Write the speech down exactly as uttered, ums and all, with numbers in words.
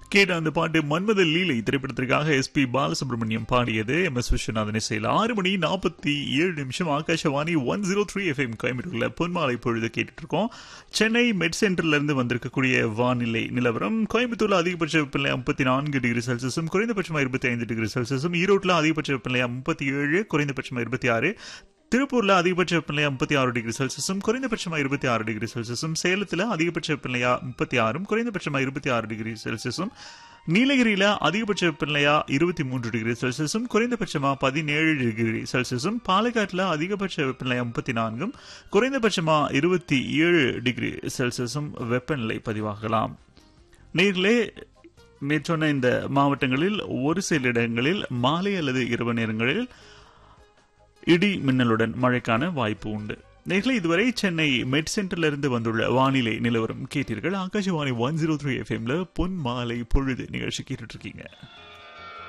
கேட்ட அந்த பாட்டு மன்மத லீலை திரைப்படத்திற்காக எஸ் பி பாலசுப்ரமணியம் பாடியது. எம் எஸ் விஸ்வநாதன் இசையில் ஆறு மணி நாற்பத்தி ஏழு நிமிஷம் Akashvani one zero three FM கோயம்புத்தூர்ல பொன்மாலை பொழுது கேட்டுட்டு இருக்கோம். சென்னை மெட் சென்டர்ல இருந்து வந்திருக்கக்கூடிய வானிலை நிலவரம். கோயம்புத்தூர்ல அதிகபட்ச வெப்பநிலை முப்பத்தி நான்கு டிகிரி செல்சியஸும் குறைந்தபட்சமா இருபத்தி ஐந்து டிகிரி செல்சியஸும், ஈரோட்டில் அதிகபட்ச வெப்பநிலை முப்பத்தி ஏழு குறைந்தபட்சமா இருபத்தி ஆறு, திருப்பூர்ல அதிகபட்ச வெப்பநிலையா முப்பத்தி ஆறு டிகிரி செல்சியஸும் குறைந்தபட்சமா இருபத்தி ஆறு டிகிரி செல்சியஸும், சேலத்துல அதிகபட்ச வெப்பநிலையா முப்பத்தி ஆறும் குறைந்தபட்சமா இருபத்தி ஆறு டிகிரி செல்சியஸும், நீலகிரியில அதிகபட்ச வெப்பநிலையா இருபத்தி மூன்று டிகிரி செல்சியஸும் குறைந்தபட்சமா பதினேழு டிகிரி செல்சியஸும், பாலக்காட்டுல அதிகபட்ச வெப்பநிலையா முப்பத்தி நான்கும் குறைந்தபட்சமா இருபத்தி ஏழு டிகிரி செல்சியஸும் வெப்பநிலை பதிவாகலாம். நேர்களே, மேற்சொன்ன இந்த மாவட்டங்களில் ஒரு சில இடங்களில் மாலை அல்லது இரவு நேரங்களில் இடி மின்னலுடன் மழைக்கான வாய்ப்பு உண்டு. நேர்களை இதுவரை சென்னை மெட் சென்டர்ல இருந்து வந்துள்ள வானிலை நிலவரம் கேட்டீர்கள். ஆகாஷவாணி ஒன் ஜீரோ த்ரீ எஃப்எம்ல பொன் மாலை பொழுது நிகழ்ச்சி கேட்டுட்டு இருக்கீங்க.